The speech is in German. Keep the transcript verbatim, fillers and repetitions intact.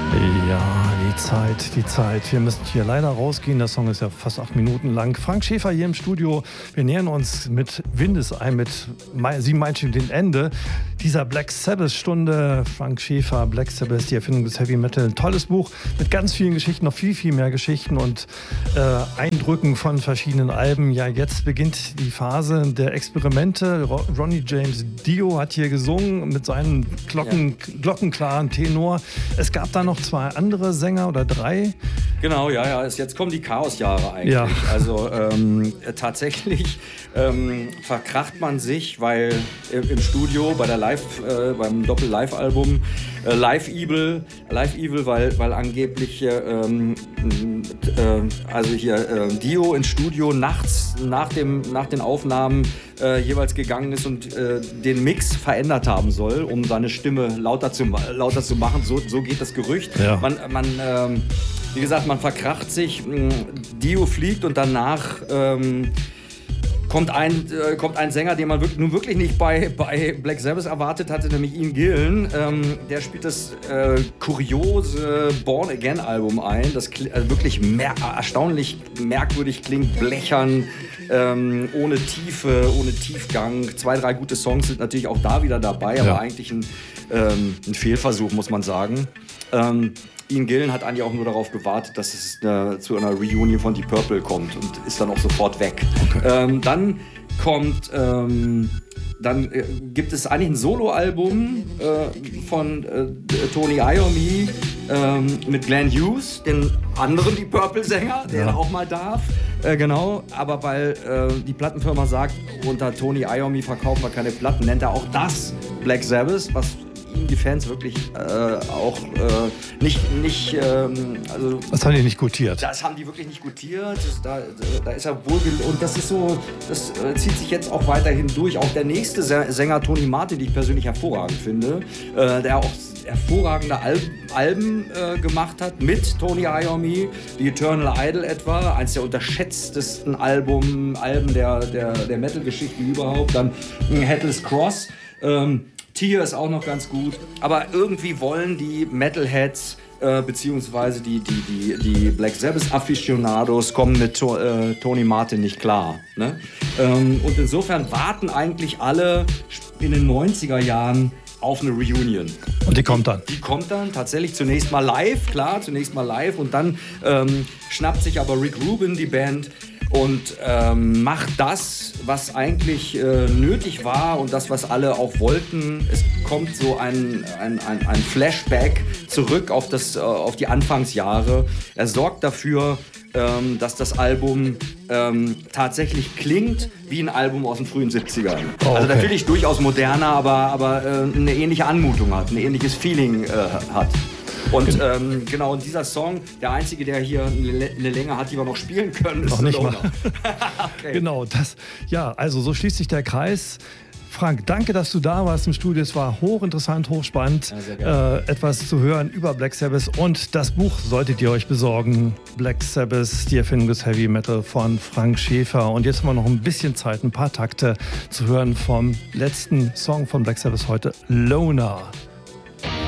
Ja, die Zeit, die Zeit. Wir müssen hier leider rausgehen. Der Song ist ja fast acht Minuten lang. Frank Schäfer hier im Studio. Wir nähern uns mit Windesein, mit sieben Meilen dem Ende dieser Black Sabbath-Stunde. Frank Schäfer, Black Sabbath, die Erfindung des Heavy Metal. Ein tolles Buch mit ganz vielen Geschichten, noch viel, viel mehr Geschichten und äh, Eindrücken von verschiedenen Alben. Ja, jetzt beginnt die Phase der Experimente. Ro- Ronnie James Dio hat hier gesungen mit seinem Glocken, ja. glockenklaren Tenor. Es gab da noch zwei andere Sänger oder drei. Genau, ja, ja. Jetzt kommen die Chaosjahre eigentlich. Ja. Also ähm, tatsächlich ähm, verkracht man sich, weil im, im Studio bei der Live, äh, beim Doppel-Live-Album äh, Live Evil, Live Evil, weil, weil angeblich ähm, äh, also hier äh, Dio ins Studio nachts nach dem nach den Aufnahmen äh, jeweils gegangen ist und äh, den Mix verändert haben soll, um seine Stimme lauter zu lauter zu machen. So, so geht das Gerücht. Ja. Man, man ähm, Wie gesagt, man verkracht sich, Dio fliegt und danach ähm, kommt, ein, äh, kommt ein Sänger, den man wirklich, nun wirklich nicht bei, bei Black Sabbath erwartet hatte, nämlich Ian Gillan. Ähm, der spielt das äh, kuriose Born Again Album ein, das kli- äh, wirklich mer- erstaunlich merkwürdig klingt, blechern, ähm, ohne Tiefe, ohne Tiefgang. Zwei, drei gute Songs sind natürlich auch da wieder dabei, ja. aber eigentlich ein, ähm, ein Fehlversuch, muss man sagen. Ähm, Ian Gillan hat eigentlich auch nur darauf gewartet, dass es äh, zu einer Reunion von Deep Purple kommt und ist dann auch sofort weg. Okay. Ähm, dann kommt, ähm, dann äh, gibt es eigentlich ein Soloalbum äh, von äh, Tony Iommi ähm, mit Glenn Hughes, den anderen Deep Purple-Sänger, der ja. auch mal darf. Äh, genau, aber weil äh, die Plattenfirma sagt, unter Tony Iommi verkaufen wir keine Platten, nennt er auch das Black Sabbath, was ihm die Fans wirklich äh, auch äh, nicht, nicht ähm, also das haben die nicht gutiert. Das haben die wirklich nicht gutiert. Das, da, da ist er wohl und das ist so, das äh, zieht sich jetzt auch weiterhin durch. Auch der nächste Sänger Tony Martin, den ich persönlich hervorragend finde, äh, der auch hervorragende Alben, Alben äh, gemacht hat mit Tony Iommi, The Eternal Idol etwa, eines der unterschätztesten Album, Alben der, der, der Metal-Geschichte überhaupt. Dann Headless Cross. Ähm, Tier ist auch noch ganz gut, aber irgendwie wollen die Metalheads äh, beziehungsweise die, die, die, die Black Sabbath Aficionados kommen mit to- äh, Tony Martin nicht klar. Ne? Ähm, und insofern warten eigentlich alle in den neunziger Jahren auf eine Reunion. Und die kommt dann? Die, die kommt dann tatsächlich zunächst mal live, klar, zunächst mal live und dann ähm, schnappt sich aber Rick Rubin die Band und ähm, macht das, was eigentlich äh, nötig war und das, was alle auch wollten. Es kommt so ein, ein, ein, ein Flashback zurück auf, das, äh, auf die Anfangsjahre. Er sorgt dafür, ähm, dass das Album ähm, tatsächlich klingt wie ein Album aus den frühen siebzigern. Oh, okay. Also natürlich durchaus moderner, aber, aber äh, eine ähnliche Anmutung hat, ein ähnliches Feeling äh, hat. Und ähm, genau, und dieser Song, der einzige, der hier eine, eine Länge hat, die wir noch spielen können, ist noch nicht Loner. mal. Okay. Genau, das, ja, also so schließt sich der Kreis. Frank, danke, dass du da warst im Studio. Es war hochinteressant, hochspannend, Ja, sehr gerne. äh, etwas zu hören über Black Sabbath. Und das Buch solltet ihr euch besorgen. Black Sabbath, die Erfindung des Heavy Metal von Frank Schäfer. Und jetzt haben wir noch ein bisschen Zeit, ein paar Takte zu hören vom letzten Song von Black Sabbath heute, Loner.